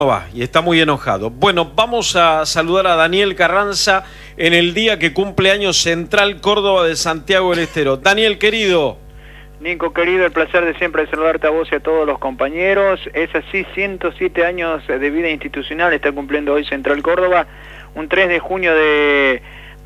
Va, y está muy enojado. Bueno, vamos a saludar a Daniel Carranza en el día que cumple años Central Córdoba de Santiago del Estero. Daniel, querido. Nico, querido, el placer de siempre saludarte a vos y a todos los compañeros. Es así, 107 años de vida institucional está cumpliendo hoy Central Córdoba. Un 3 de junio de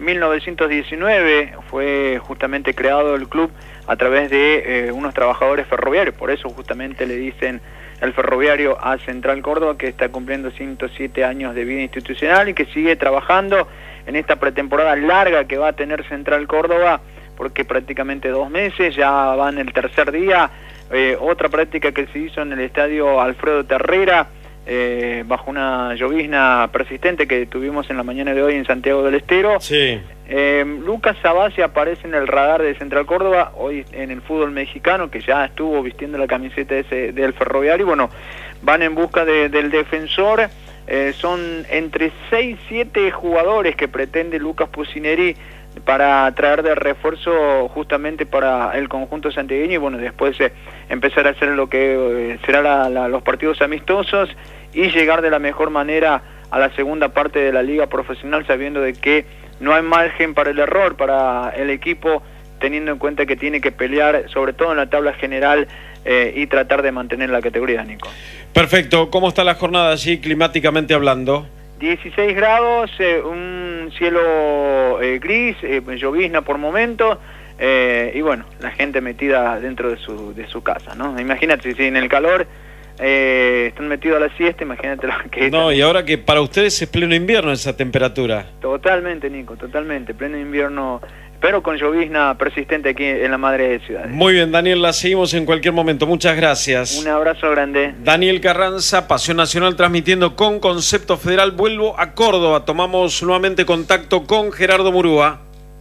1919 fue justamente creado el club a través de unos trabajadores ferroviarios. Por eso justamente le dicen el ferroviario a Central Córdoba, que está cumpliendo 107 años de vida institucional y que sigue trabajando en esta pretemporada larga que va a tener Central Córdoba, porque prácticamente 2 meses, ya van el tercer día. Otra práctica que se hizo en el estadio Alfredo Terrera, bajo una llovizna persistente que tuvimos en la mañana de hoy en Santiago del Estero. Sí. Lucas Sabasi aparece en el radar de Central Córdoba, hoy en el fútbol mexicano, que ya estuvo vistiendo la camiseta del ferroviario. Bueno, van en busca del defensor. Son entre 6 y 7 jugadores que pretende Lucas Pusineri para traer de refuerzo justamente para el conjunto santiagueño, y bueno, después empezar a hacer lo que será los partidos amistosos y llegar de la mejor manera a la segunda parte de la liga profesional, sabiendo de que no hay margen para el error para el equipo, teniendo en cuenta que tiene que pelear sobre todo en la tabla general y tratar de mantener la categoría, Nico. Perfecto. ¿Cómo está la jornada allí climáticamente hablando? 16 grados, un cielo gris, llovizna por momento, y bueno, la gente metida dentro de su casa, ¿no? Imagínate, si en el calor están metidos a la siesta, imagínate lo que... No, y ahora que para ustedes es pleno invierno esa temperatura. Totalmente, Nico, totalmente, pleno invierno, pero con llovizna persistente aquí en la madre de ciudades. Muy bien, Daniel, la seguimos en cualquier momento. Muchas gracias. Un abrazo grande. Daniel Carranza, Pasión Nacional, transmitiendo con Concepto Federal. Vuelvo a Córdoba. Tomamos nuevamente contacto con Gerardo Murúa.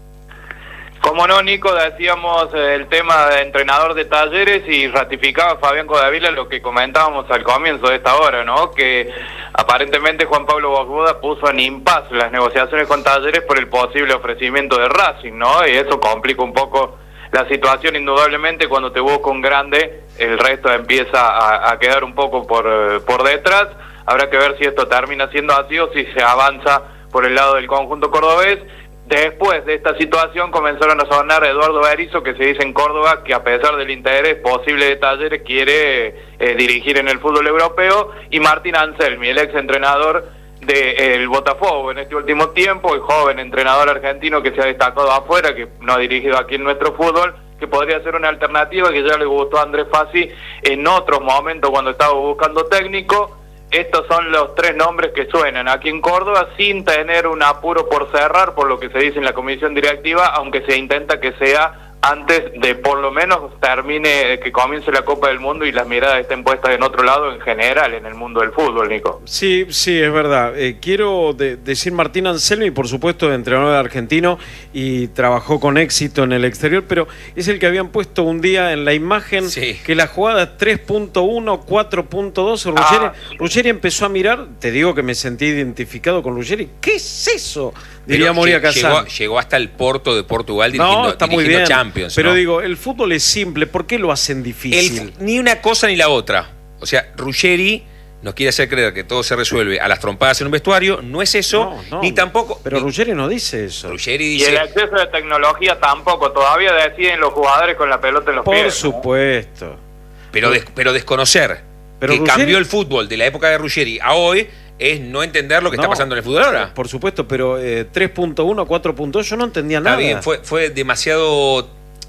Como no, Nico, decíamos el tema de entrenador de Talleres y ratificaba Fabián Codavila lo que comentábamos al comienzo de esta hora, ¿no? Que aparentemente Juan Pablo Bocbuda puso en impasse las negociaciones con Talleres por el posible ofrecimiento de Racing, ¿no? Y eso complica un poco la situación, indudablemente. Cuando te busca un grande, el resto empieza a quedar un poco por detrás. Habrá que ver si esto termina siendo así o si se avanza por el lado del conjunto cordobés. Después de esta situación comenzaron a sonar Eduardo Berizzo, que se dice en Córdoba que a pesar del interés posible de Talleres quiere dirigir en el fútbol europeo, y Martín Anselmi, el ex entrenador del Botafogo en este último tiempo, el joven entrenador argentino que se ha destacado afuera, que no ha dirigido aquí en nuestro fútbol, que podría ser una alternativa, que ya le gustó a Andrés Fassi en otros momentos cuando estaba buscando técnico. Estos son los 3 nombres que suenan aquí en Córdoba, sin tener un apuro por cerrar, por lo que se dice en la comisión directiva, aunque se intenta que sea antes de por lo menos termine, que comience la Copa del Mundo y las miradas estén puestas en otro lado en general, en el mundo del fútbol, Nico. Sí, sí, es verdad. Quiero decir Martín Anselmi, por supuesto, entrenador argentino y trabajó con éxito en el exterior, pero es el que habían puesto un día en la imagen, sí, que la jugada 3.1, 4.2, Ruggeri empezó a mirar, te digo que me sentí identificado con Ruggeri. ¿Qué es eso? Diría Moria Kazan. Llegó hasta el Porto de Portugal dirigiendo Champions. Pero ¿no? digo, el fútbol es simple, ¿por qué lo hacen difícil? Ni una cosa ni la otra. O sea, Ruggeri nos quiere hacer creer que todo se resuelve a las trompadas en un vestuario. No es eso, ni tampoco... Pero Ruggeri no dice eso. Ruggeri dice... Y el acceso de tecnología tampoco. Todavía deciden los jugadores con la pelota en los pies. Por supuesto. ¿no? Pero desconocer que Ruggeri cambió el fútbol de la época de Ruggeri a hoy es no entender lo que está pasando en el fútbol ahora. Por supuesto, pero 3.1, 4.2 yo no entendía nada. Está bien, fue demasiados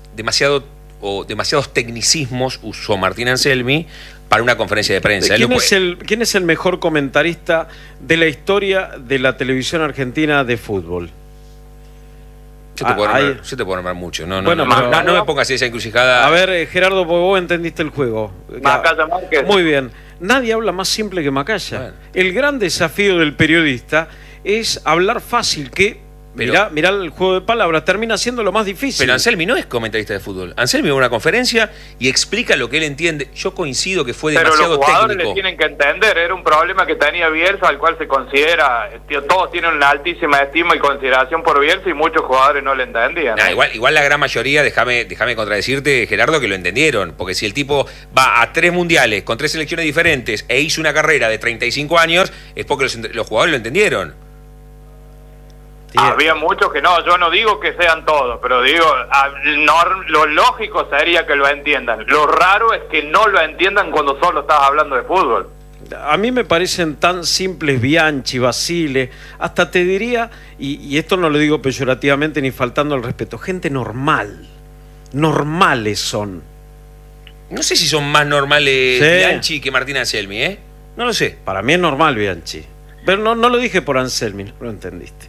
tecnicismos usó Martín Anselmi para una conferencia de prensa. ¿Quién es el mejor comentarista de la historia de la televisión argentina de fútbol? Yo te puedo nombrar mucho. No me pongas esa encrucijada. A ver, Gerardo, vos entendiste el juego. Macaya Márquez. Muy bien. Nadie habla más simple que Macaya. Bueno. El gran desafío del periodista es hablar fácil, que Mirá el juego de palabras, termina siendo lo más difícil. Pero Anselmi no es comentarista de fútbol. Anselmi va a una conferencia y explica lo que él entiende. Yo coincido que fue demasiado técnico. Pero los jugadores le tienen que entender, era un problema que tenía Bielsa, al cual se considera, todos tienen una altísima estima y consideración por Bielsa y muchos jugadores no le entendían. Igual la gran mayoría, déjame contradecirte, Gerardo, que lo entendieron. Porque si el tipo va a 3 mundiales con 3 selecciones diferentes e hizo una carrera de 35 años, es porque los jugadores lo entendieron. Había muchos que no, yo no digo que sean todos, pero digo, lo lógico sería que lo entiendan. Lo raro es que no lo entiendan cuando solo estás hablando de fútbol. A mí me parecen tan simples Bianchi, Basile, hasta te diría, y esto no lo digo peyorativamente ni faltando al respeto, gente normal, normales son. No sé si son más normales Bianchi que Martín Anselmi, ¿eh? No lo sé. Para mí es normal Bianchi, pero no lo dije por Anselmi, no lo entendiste.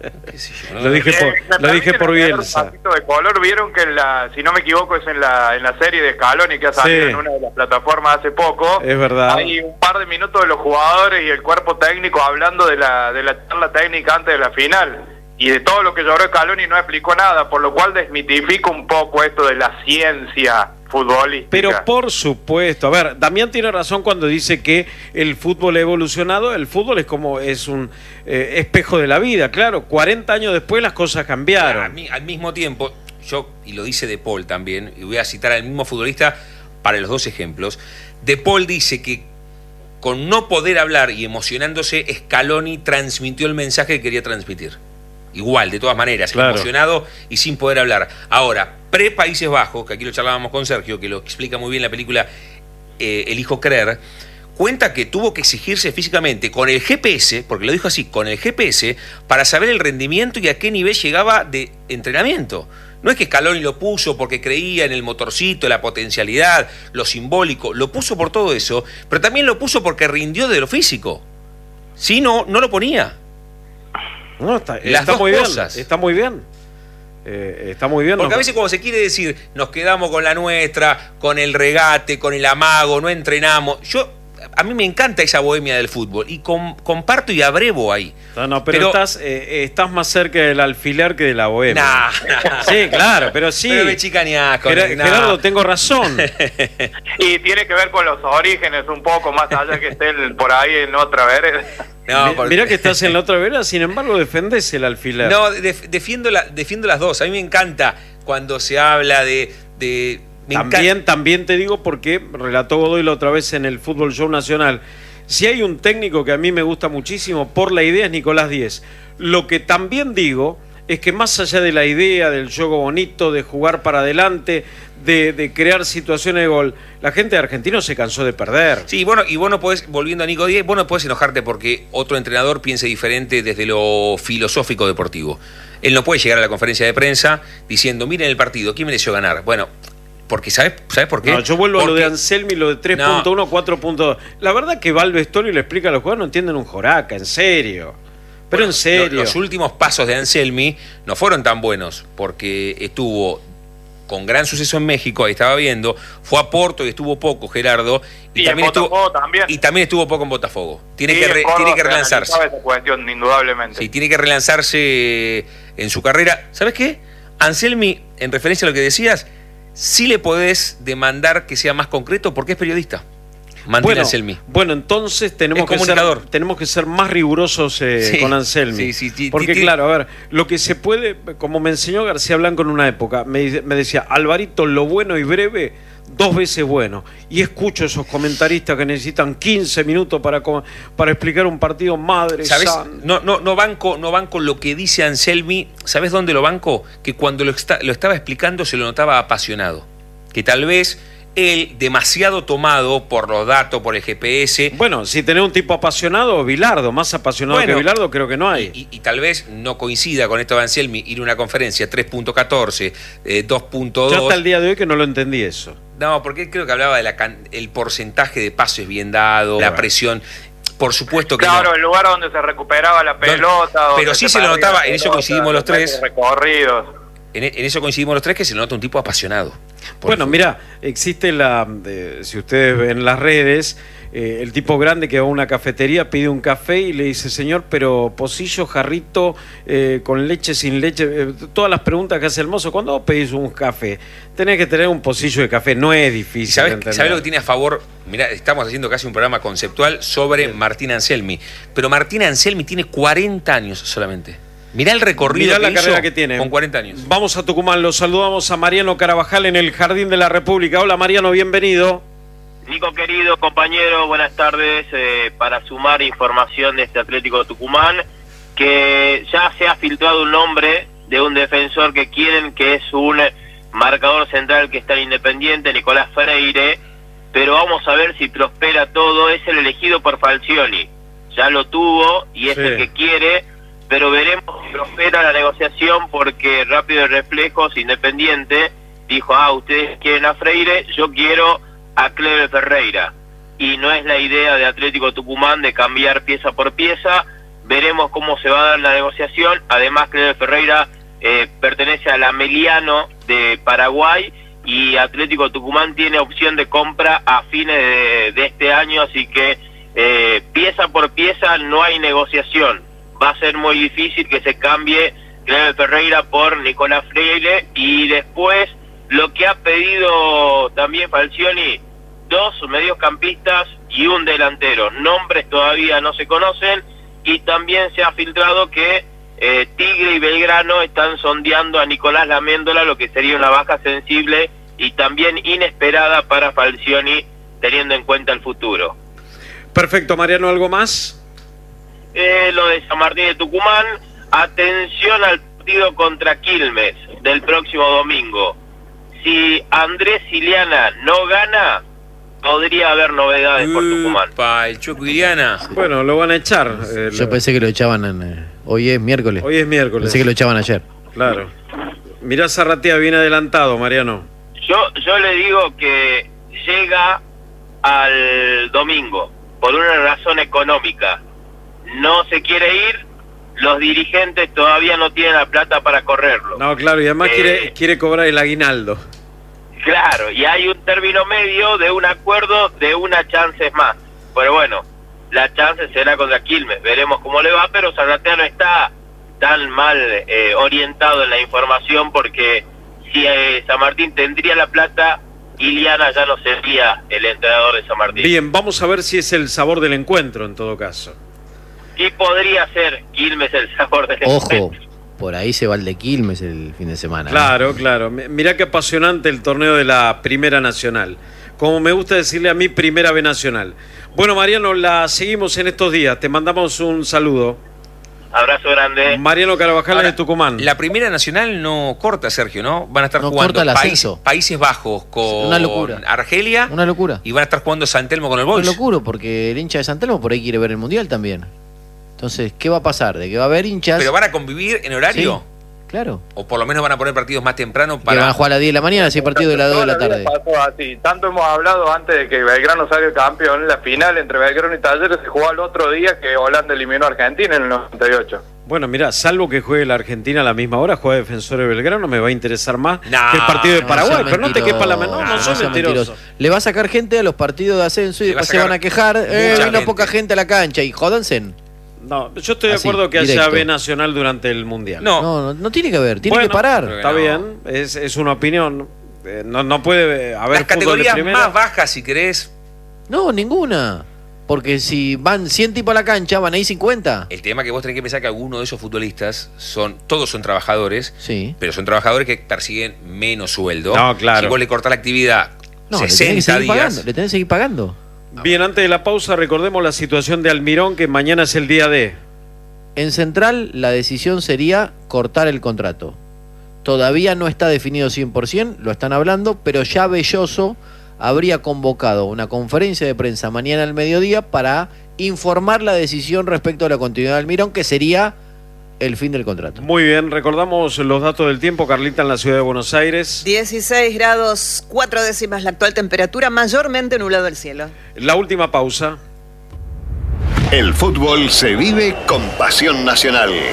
Lo dije por Bielsa. Un poquito de color, vieron que si no me equivoco es en la serie de Scaloni que ha salido en una de las plataformas hace poco. Es verdad. Hay un par de minutos de los jugadores y el cuerpo técnico hablando de la charla técnica antes de la final. Y de todo lo que lloró Scaloni no explicó nada, por lo cual desmitifica un poco esto de la ciencia futbolística. Pero por supuesto, a ver, Damián tiene razón cuando dice que el fútbol ha evolucionado. El fútbol es un espejo de la vida, claro. 40 años después las cosas cambiaron. Al mismo tiempo, y lo dice De Paul también, y voy a citar al mismo futbolista para los dos ejemplos. De Paul dice que con no poder hablar y emocionándose, Scaloni transmitió el mensaje que quería transmitir. Igual, de todas maneras, claro, emocionado y sin poder hablar. Ahora, pre-Países Bajos, que aquí lo charlábamos con Sergio, que lo explica muy bien la película El Hijo Creer, cuenta que tuvo que exigirse físicamente con el GPS, porque lo dijo así, con el GPS, para saber el rendimiento y a qué nivel llegaba de entrenamiento. No es que Scaloni lo puso porque creía en el motorcito, la potencialidad, lo simbólico, lo puso por todo eso, pero también lo puso porque rindió de lo físico. Si no, no lo ponía. No, está muy bien, está muy bien. Está muy bien. Porque a veces cuando se quiere decir, nos quedamos con la nuestra, con el regate, con el amago, no entrenamos. A mí me encanta esa bohemia del fútbol y comparto y abrevo ahí. Pero estás más cerca del alfiler que de la bohemia. Sí, claro, pero sí. Pero me chicaneás con Gerardo, tengo razón. Y tiene que ver con los orígenes un poco, más allá que estén por ahí en otra vereda. Mirá que estás en la otra vereda, sin embargo defendés el alfiler. No, defiendo las dos. A mí me encanta cuando se habla de También te digo porque relató Godoy la otra vez en el Fútbol Show Nacional. Si hay un técnico que a mí me gusta muchísimo por la idea es Nicolás Díez. Lo que también digo es que más allá de la idea, del juego bonito, de jugar para adelante, de crear situaciones de gol, la gente de Argentino se cansó de perder. Sí, bueno, y vos no podés, volviendo a Nico Díez, vos no podés enojarte porque otro entrenador piense diferente desde lo filosófico deportivo. Él no puede llegar a la conferencia de prensa diciendo, miren el partido, ¿quién mereció ganar? Bueno, porque ¿sabes por qué? No, yo vuelvo a lo de Anselmi, lo de 3.1, 4.2. La verdad que va al vestuario y le explica a los jugadores, no entienden un joraca, en serio. Pero en serio. Los últimos pasos de Anselmi no fueron tan buenos, porque estuvo con gran suceso en México, ahí estaba viendo, fue a Porto y estuvo poco, Gerardo, y también estuvo poco en Botafogo. Tiene que relanzarse. Esa cuestión, indudablemente. Sí, tiene que relanzarse en su carrera. ¿Sabes qué? Anselmi, en referencia a lo que decías, sí le podés demandar que sea más concreto porque es periodista. Anselmi. Bueno, entonces tenemos que ser más rigurosos con Anselmi. Sí, porque claro, a ver, lo que se puede, como me enseñó García Blanco en una época, me decía, Alvarito, lo bueno y breve, 2 veces bueno. Y escucho esos comentaristas que necesitan 15 minutos para explicar un partido, madre. ¿Sabes? No banco lo que dice Anselmi. ¿Sabes dónde lo banco? Que cuando lo estaba explicando se lo notaba apasionado. Que tal vez él, demasiado tomado por los datos, por el GPS. Bueno, si tenés un tipo apasionado, Bilardo, más apasionado que Bilardo creo que no hay. Y tal vez no coincida con esto de Anselmi, ir a una conferencia 3.14, 2.2. Yo hasta el día de hoy que no lo entendí eso. No, porque creo que hablaba el porcentaje de pases bien dado, la presión. Por supuesto que claro, el lugar donde se recuperaba la pelota. Pero sí se lo notaba, en eso coincidimos los tres. Recorridos. En eso coincidimos los tres, que se le nota un tipo apasionado. Bueno, mira, existe si ustedes ven las redes, el tipo grande que va a una cafetería, pide un café y le dice, señor, pero pocillo, jarrito, con leche, sin leche, todas las preguntas que hace el mozo. Cuando vos pedís un café, tenés que tener un pocillo de café, no es difícil. ¿Sabés lo que tiene a favor? Mirá, estamos haciendo casi un programa conceptual sobre Martín Anselmi, pero Martín Anselmi tiene 40 años solamente. Mirá el recorrido la carrera que tiene con 40 años. Vamos a Tucumán, los saludamos a Mariano Carabajal en el Jardín de la República. Hola Mariano, bienvenido. Nico querido, compañero, buenas tardes. Para sumar información de este Atlético Tucumán, que ya se ha filtrado un nombre de un defensor que quieren, que es un marcador central que está en Independiente, Nicolás Freire, pero vamos a ver si prospera todo. Es el elegido por Falcioni, ya lo tuvo y es el que quiere, pero veremos si prospera la negociación, porque Rápido de Reflejos, Independiente, dijo, ustedes quieren a Freire, yo quiero a Cleber Ferreira, y no es la idea de Atlético Tucumán de cambiar pieza por pieza. Veremos cómo se va a dar la negociación. Además, Cleber Ferreira pertenece al Ameliano de Paraguay, y Atlético Tucumán tiene opción de compra a fines de este año, así que pieza por pieza no hay negociación. Va a ser muy difícil que se cambie Cleber Ferreira por Nicolás Freire. Y después, lo que ha pedido también Falcioni, 2 mediocampistas y un delantero. Nombres todavía no se conocen, y también se ha filtrado que Tigre y Belgrano están sondeando a Nicolás Laméndola, lo que sería una baja sensible y también inesperada para Falcioni, teniendo en cuenta el futuro. Perfecto, Mariano, ¿algo más? Lo de San Martín de Tucumán, atención al partido contra Quilmes del próximo domingo. Si Andrés Iliana no gana, podría haber novedades por Tucumán. El Choco Iliana. Bueno, lo van a echar. Yo pensé que lo echaban hoy es miércoles. Hoy es miércoles. Pensé que lo echaban ayer. Claro. Mirá, Zarratea bien adelantado, Mariano. Yo le digo que llega al domingo por una razón económica. No se quiere ir, los dirigentes todavía no tienen la plata para correrlo. No, claro, y además quiere cobrar el aguinaldo. Claro, y hay un término medio de un acuerdo de una chance más. Pero bueno, la chance será contra Quilmes, veremos cómo le va, pero Zarratea no está tan mal orientado en la información, porque si San Martín tendría la plata, Iliana ya no sería el entrenador de San Martín. Bien, vamos a ver si es el sabor del encuentro en todo caso. Y podría ser Quilmes el sabor del encuentro. Ojo, por ahí se va el de Quilmes el fin de semana. Claro, claro. Mirá qué apasionante el torneo de la Primera Nacional. Como me gusta decirle a mí, Primera B Nacional. Bueno, Mariano, la seguimos en estos días. Te mandamos un saludo. Abrazo grande. Mariano Carabajal de Tucumán. La Primera Nacional no corta, Sergio, ¿no? Van a estar no jugando Países Bajos con una locura. Argelia. Una locura. Y van a estar jugando San Telmo con el Boys. Una locura, porque el hincha de San Telmo por ahí quiere ver el Mundial también. Entonces, ¿qué va a pasar? ¿De que va a haber hinchas? ¿Pero van a convivir en horario? Sí, claro. O por lo menos van a poner partidos más temprano para... Que van a jugar a las 10 de la mañana, si partido de las 2 de la tarde. Pasó así. Tanto hemos hablado antes de que Belgrano salga campeón. La final entre Belgrano y Talleres se jugó al otro día que Holanda eliminó a Argentina en el 98. Bueno, mirá, salvo que juegue la Argentina a la misma hora, juega Defensor de Belgrano, me va a interesar más que el partido de Paraguay. Pero no te quepa la menor, no soy mentiroso. Le va a sacar gente a los partidos de ascenso y después se van a quejar. Vino poca gente a la cancha y jódanse. No, yo estoy de acuerdo que haya B Nacional durante el Mundial. No tiene que haber, tiene que parar. Está bien, es una opinión. No puede haber las categorías más bajas, si querés. No, ninguna. Porque si van 100 tipos a la cancha, van ahí 50. El tema que vos tenés que pensar que algunos de esos futbolistas todos son trabajadores, sí, pero son trabajadores que persiguen menos sueldo. No, claro. Si vos le cortás la actividad 60 días... Le tenés que seguir pagando. Bien, antes de la pausa, recordemos la situación de Almirón, que mañana es el día D. En Central, la decisión sería cortar el contrato. Todavía no está definido 100%, lo están hablando, pero ya Belloso habría convocado una conferencia de prensa mañana al mediodía para informar la decisión respecto a la continuidad de Almirón, que sería el fin del contrato. Muy bien, recordamos los datos del tiempo, Carlita, en la ciudad de Buenos Aires. 16 grados 4 décimas la actual temperatura, mayormente nublado el cielo. La última pausa. El fútbol se vive con pasión nacional.